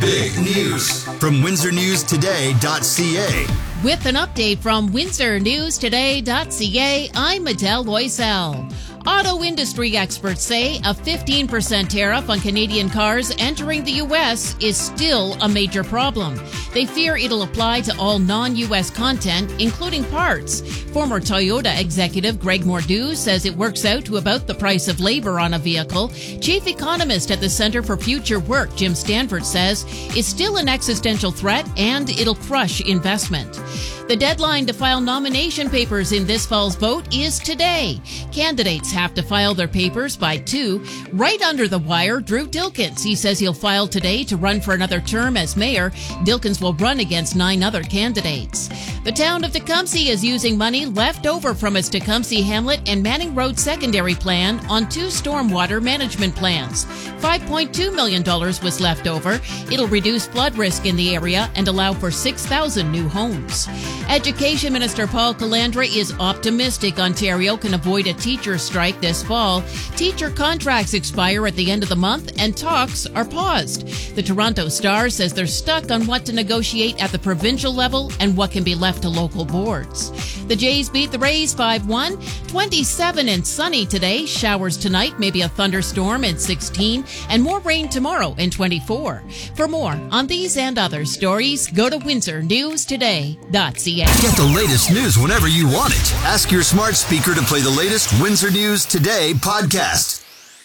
Big news from WindsorNewsToday.ca. With an update from WindsorNewsToday.ca, I'm Adele Loisel. Auto industry experts say a 15% tariff on Canadian cars entering the U.S. is still a major problem. They fear it'll apply to all non-U.S. content, including parts. Former Toyota executive Greg Mordew says it works out to about the price of labor on a vehicle. Chief economist at the Center for Future Work, Jim Stanford, says it's still an existential threat and it'll crush investment. The deadline to file nomination papers in this fall's vote is today. Candidates have to file their papers by 2. Right under the wire, Drew Dilkens. He says he'll file today to run for another term as mayor. Dilkens will run against 9 other candidates. The town of Tecumseh is using money left over from its Tecumseh Hamlet and Manning Road secondary plan on 2 stormwater management plans. $5.2 million was left over. It'll reduce flood risk in the area and allow for 6,000 new homes. Education Minister Paul Calandra is optimistic Ontario can avoid a teacher strike this fall. Teacher contracts expire at the end of the month and talks are paused. The Toronto Star says they're stuck on what to negotiate at the provincial level and what can be left to local boards. The Jays beat the Rays 5-1. 27 and sunny today. Showers tonight, maybe a thunderstorm in 16, and more rain tomorrow in 24. For more on these and other stories, go to WindsorNewsToday.ca. Get the latest news whenever you want it. Ask your smart speaker to play the latest Windsor News Today podcast.